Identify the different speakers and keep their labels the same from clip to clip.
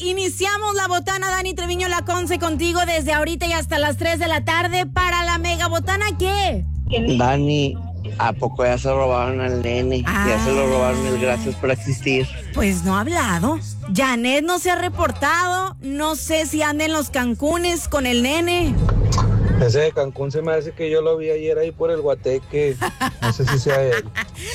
Speaker 1: iniciamos la botana. Dani Treviño, la Conce, contigo desde ahorita y hasta las 3 de la tarde. Para la mega botana, ¿qué?
Speaker 2: Dani, ¿a poco ya se robaron al nene? Ya se lo robaron el gracias por existir.
Speaker 1: Pues no ha hablado. Janet no se ha reportado. No sé si anda en los Cancunes con el nene.
Speaker 3: Ese de Cancún se me hace que yo lo vi ayer ahí por el Guateque. No sé si sea él.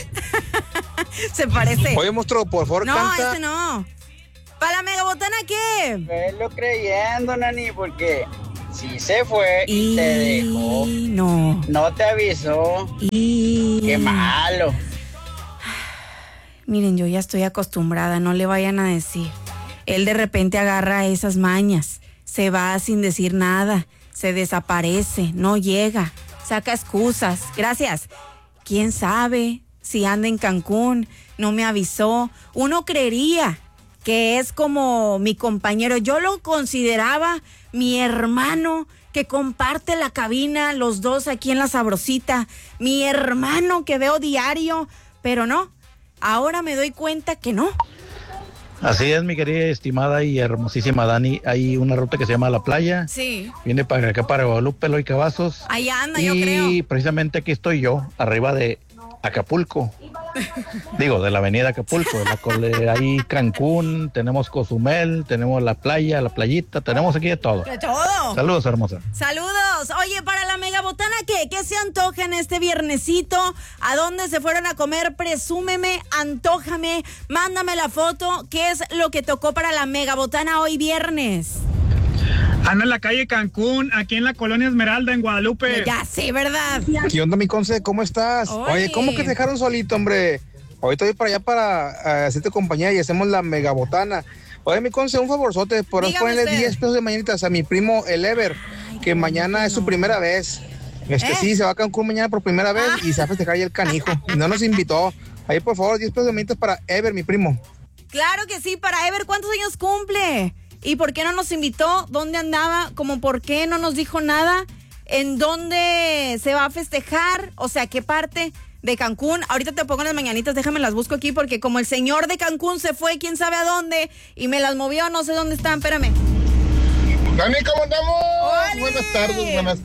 Speaker 1: Se parece.
Speaker 3: Oye, monstruo, por favor,
Speaker 1: no,
Speaker 3: canta.
Speaker 1: Este no. ¿Para la mega botana qué?
Speaker 4: Velo creyendo, Nani, porque si se fue y te dejó. No te avisó. Qué malo.
Speaker 1: Miren, yo ya estoy acostumbrada, no le vayan a decir. Él de repente agarra esas mañas, se va sin decir nada, se desaparece, no llega, saca excusas. Gracias. ¿Quién sabe si anda en Cancún? No me avisó. Uno creería que es como mi compañero. Yo lo consideraba mi hermano, que comparte la cabina, los dos aquí en La Sabrosita. Mi hermano que veo diario, pero no. Ahora me doy cuenta que no.
Speaker 5: Así es, mi querida, estimada y hermosísima Dani. Hay una ruta que se llama La Playa.
Speaker 1: Sí.
Speaker 5: Viene para acá, para Guadalupe, Eloy Cavazos.
Speaker 1: Ahí anda, yo creo.
Speaker 5: Y precisamente aquí estoy yo, arriba de Acapulco. Digo, de la avenida Acapulco, ahí Cancún, tenemos Cozumel, tenemos la playa, la playita, tenemos aquí de todo.
Speaker 1: De todo.
Speaker 5: Saludos, hermosa.
Speaker 1: Saludos. Oye, para la mega botana, ¿qué se antoja en este viernesito? ¿A dónde se fueron a comer? Presúmeme, antójame, mándame la foto. ¿Qué es lo que tocó para la mega botana hoy viernes?
Speaker 6: Anda en la calle Cancún, aquí en la colonia Esmeralda, en Guadalupe.
Speaker 1: Ya sé, ¿verdad?
Speaker 3: ¿Qué onda, mi Conce? ¿Cómo estás? Oye, ¿cómo que te dejaron solito, hombre? Ahorita voy para allá para hacerte compañía y hacemos la mega botana. Oye, mi Conce, un favorzote, podrás ponerle 10 pesos de mañanitas a mi primo, el Ever, que mañana es su primera vez. Sí, se va a Cancún mañana por primera vez y se va a festejar ahí el canijo. Y no nos invitó. Ahí, por favor, 10 pesos de mañanitas para Ever, mi primo.
Speaker 1: Claro que sí, para Ever. ¿Cuántos años cumple? ¿Y por qué no nos invitó? ¿Dónde andaba? ¿Cómo por qué no nos dijo nada? ¿En dónde se va a festejar? O sea, ¿qué parte de Cancún? Ahorita te pongo las mañanitas, déjame las busco aquí porque como el señor de Cancún se fue, quién sabe a dónde, y me las movió, no sé dónde están, espérame.
Speaker 7: Dani, ¿cómo andamos?
Speaker 1: ¡Ole!
Speaker 7: Buenas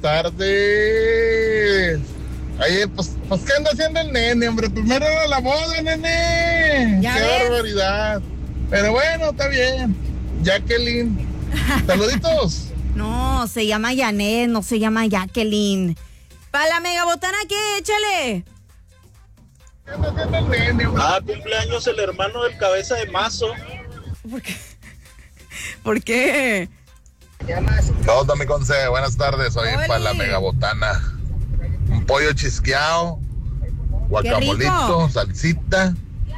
Speaker 7: tardes. Oye, pues, ¿qué anda haciendo el nene, hombre? Primero era la boda, nene.
Speaker 1: ¿Ya
Speaker 7: ¡Qué
Speaker 1: ves?
Speaker 7: barbaridad! Pero bueno, está bien. Jacqueline. Saluditos.
Speaker 1: No, se llama Janet, no se llama Jacqueline. Para la mega botana, ¿qué? Échale.
Speaker 7: ¿Qué anda haciendo el nene, hombre?
Speaker 8: Cumpleaños el hermano del cabeza de mazo.
Speaker 1: ¿Por qué? ¿Por qué?
Speaker 7: ¿Qué onda, mi Conce? Buenas tardes. Oye,
Speaker 1: ¡Ole!
Speaker 7: para la mega botana. Un pollo chisqueado, guacamolito,
Speaker 1: rico!
Speaker 7: salsita,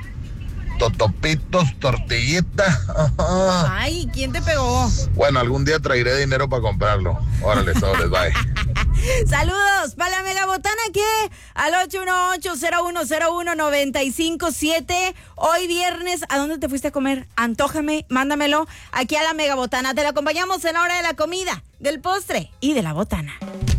Speaker 7: totopitos, tortillita.
Speaker 1: Ay, ¿quién te pegó?
Speaker 7: Bueno, algún día traeré dinero para comprarlo. Órale, sobres, bye.
Speaker 1: Saludos para la mega botana que al 818-0101-957. Hoy viernes, ¿a dónde te fuiste a comer? Antójame, mándamelo aquí a la mega botana. Te la acompañamos en la hora de la comida, del postre y de la botana.